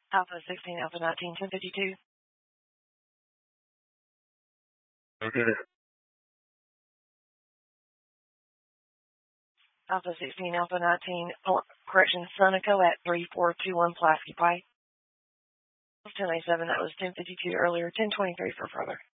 Alpha 16, Alpha 19, 1052. Okay. Alpha 16, Alpha 19, correction, Sunoco at 3421 Pulaski Pike. 1087, that was 1052 earlier, 1023 for further.